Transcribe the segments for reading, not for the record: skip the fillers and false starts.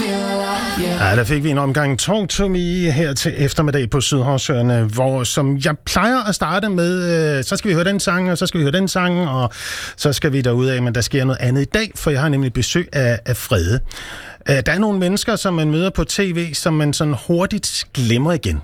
Ja, der fik vi en omgang Talk to Me her til eftermiddag på Sydhavsøerne, hvor som jeg plejer at starte med, så skal vi høre den sang, og så skal vi høre den sang, og så skal vi derudad, men der sker noget andet i dag, for jeg har nemlig besøg af Frede. Der er nogle mennesker, som man møder på tv, som man sådan hurtigt glemmer igen.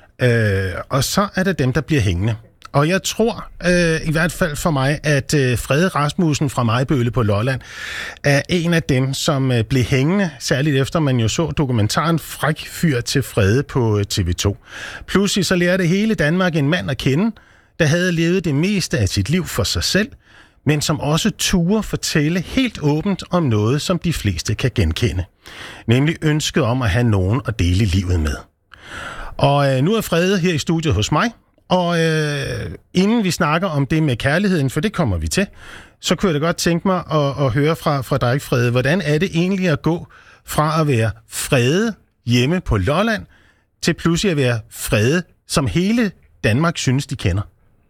Og så er det dem, der bliver hængende. Og jeg tror, i hvert fald for mig, at Frede Rasmussen fra Majbølle på Lolland er en af dem, som blev hængende, særligt efter man jo så dokumentaren Fræk fyr til Frede på TV2. Pludselig så lærte hele Danmark en mand at kende, der havde levet det meste af sit liv for sig selv, men som også turde fortælle helt åbent om noget, som de fleste kan genkende. Nemlig ønsket om at have nogen at dele livet med. Og nu er Frede her i studiet hos mig. Og inden vi snakker om det med kærligheden, for det kommer vi til, så kunne jeg da godt tænke mig at høre fra dig, Frede. Hvordan er det egentlig at gå fra at være Frede hjemme på Lolland, til pludselig at være Frede, som hele Danmark synes, de kender?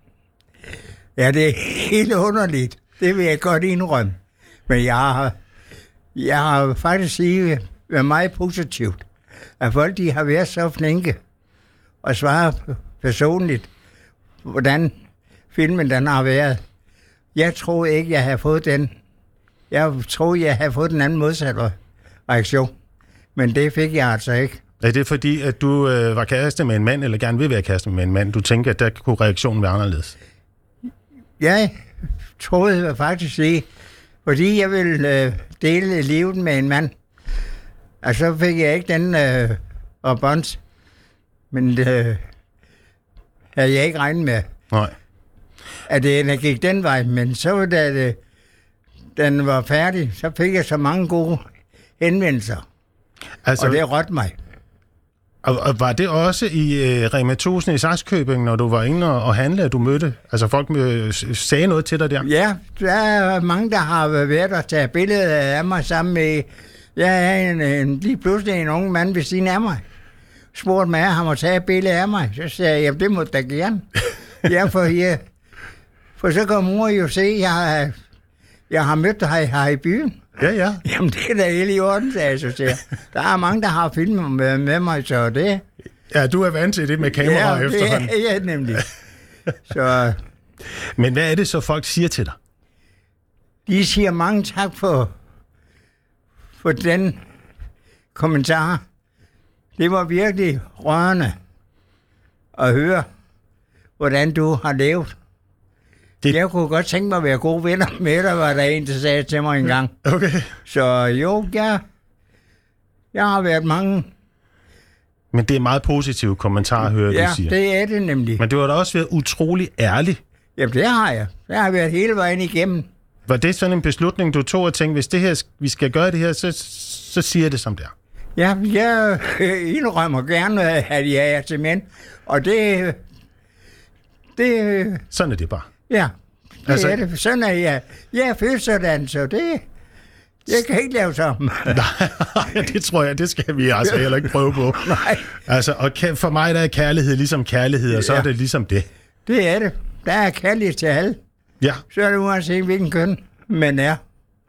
Ja, det er helt underligt. Det vil jeg godt indrømme. Men jeg har faktisk sige været meget positivt, at folk de har været så flinke og svare personligt, hvordan filmen den har været. Jeg tror ikke, jeg har fået den. Jeg tror, jeg har fået den anden modsatte reaktion. Men det fik jeg altså ikke. Er det fordi, at du var kæreste med en mand, eller gerne vil være kæreste med en mand? Du tænker, at der kunne reaktionen være anderledes? Jeg troede faktisk det, fordi jeg ville dele livet med en mand. Og så fik jeg ikke den respons. Men havde jeg ikke regnet med. Nej. At det gik den vej. Men så da den var færdig, så fik jeg så mange gode henvendelser. Altså, og det rørte mig. Og var det også i Rema 1000 i Sakskøbing, når du var inde og handle, at du mødte? Altså folk sagde noget til dig der? Ja, der er mange, der har været og taget billeder af mig sammen med... Jeg er lige pludselig en ung mand ved siden af mig. Spurgte mig, at han må tage et billede af mig. Så sagde jeg, jamen det må da gerne. Ja, for så kan mor jo se, jeg har mødt dig her i byen. Ja, ja. Jamen det er da helt i orden, sagde jeg så til. Der er mange, der har filmet med mig, så det... Ja, du er vant til det med kamera efterhånden. Ja, nemlig. Så... Men hvad er det så, folk siger til dig? De siger mange tak for den kommentar. Det var virkelig rørende at høre, hvordan du har levet. Jeg kunne godt tænke mig at være gode venner med dig, var der en, der sagde til mig engang. Okay. Så jo, jeg har været mange. Men det er meget positive kommentarer, hører du siger. Ja, det er det nemlig. Men du har da også været utrolig ærlig. Jamen, det har jeg. Jeg har været hele vejen igennem. Var det sådan en beslutning, du tog at tænke, hvis det her, vi skal gøre det her, så siger jeg det som det er? Ja, jeg indrømmer gerne, at jeg er til mænd. Og det... Sådan er det bare. Ja, det er det. Sådan er jeg. Jeg er født sådan, så det... Jeg kan ikke lave sammen. Nej, det tror jeg, det skal vi altså heller ikke prøve på. Nej. Altså, og for mig der er kærlighed ligesom kærlighed, og så er det ligesom det. Det er det. Der er kærlighed til alle. Ja. Så er det uanset hvilken køn man er.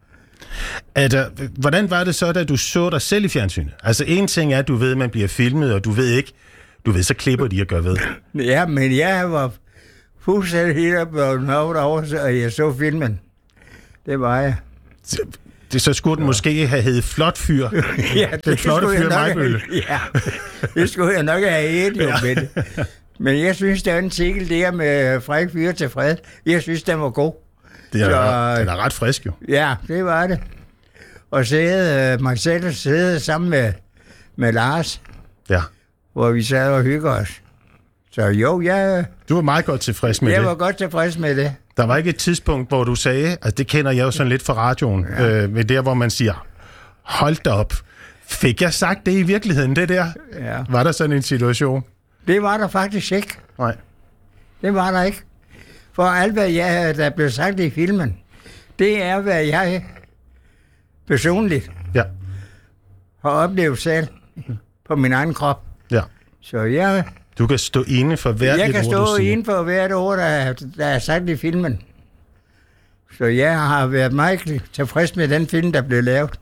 Hvordan var det så, da du så dig selv i fjernsynet? Altså, en ting er, at du ved, at man bliver filmet, og du ved, så klipper de og gør ved. Ja, men jeg var fuldstændig helt op over, og jeg så filmen. Det var jeg. Så skulle den måske have heddet Flot Fyr. Ja, den flotte fyr Majbølle. Ja, det skulle jeg nok have heddet, jo. Ja. Men jeg synes, der er en artikel der med Fræk fyr til Fred. Jeg synes, den var god. Den er ret frisk, jo. Ja, det var det. Og mig selv sidde sammen med Lars. Ja. Hvor vi sad og hyggede os. Så jo, du var meget godt tilfreds med det. Jeg var godt tilfreds med det. Der var ikke et tidspunkt, hvor du sagde, at det kender jeg jo sådan lidt fra radioen, med der, hvor man siger, hold da op, fik jeg sagt det i virkeligheden, det der? Ja. Var der sådan en situation? Det var der faktisk ikke. Nej. Det var der ikke. For alt, hvad der blev sagt i filmen, det er, hvad jeg personligt har oplevet selv på min egen krop. Ja. Så du kan stå inde for hvert ord, du siger. Jeg kan stå inde for hvert ord, der er sagt i filmen. Så jeg har været meget tilfreds med den film, der blev lavet.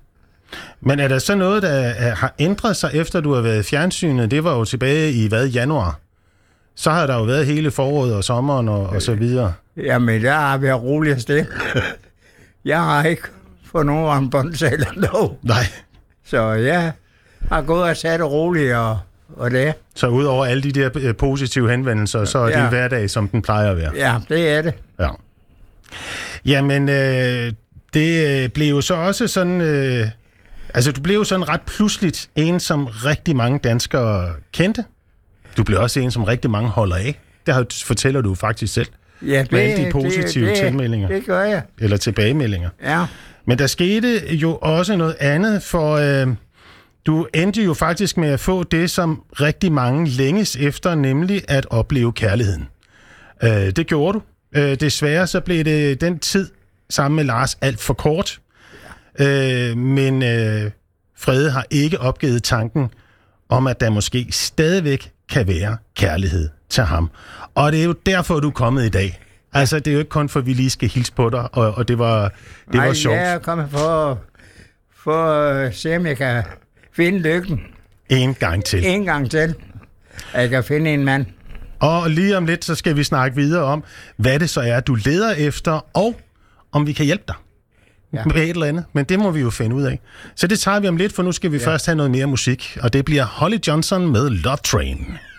Men er der så noget, der har ændret sig, efter du har været i fjernsynet? Det var jo tilbage i, januar? Så har der jo været hele foråret og sommeren og så videre. Jamen, der har været roligt stille. Jeg har ikke fået nogen båndsaler endnu. Nej. Så jeg har gået og sat det roligt og det. Så udover alle de der positive henvendelser, så er det hverdag, som den plejer at være? Ja, det er det. Ja. Jamen, det blev jo så også sådan... altså, du blev jo sådan ret pludseligt en, som rigtig mange danskere kendte. Du blev også en, som rigtig mange holder af. Det fortæller du faktisk selv. Ja, med alle de positive tilmeldinger. Det gør jeg. Eller tilbagemeldinger. Ja. Men der skete jo også noget andet, for du endte jo faktisk med at få det, som rigtig mange længes efter, nemlig at opleve kærligheden. Det gjorde du. Desværre så blev det den tid sammen med Lars alt for kort. Men Frede har ikke opgivet tanken om, at der måske stadigvæk kan være kærlighed til ham. Og det er jo derfor, du er kommet i dag. Altså, det er jo ikke kun for, at vi lige skal hilse på dig, og det var sjovt. Nej, jeg er kommet for at se, om jeg kan finde lykken. En gang til. En gang til. At jeg kan finde en mand. Og lige om lidt, så skal vi snakke videre om, hvad det så er, du leder efter, og om vi kan hjælpe dig med et eller andet. Men det må vi jo finde ud af. Så det tager vi om lidt, for nu skal vi først have noget mere musik, og det bliver Holly Johnson med Love Train.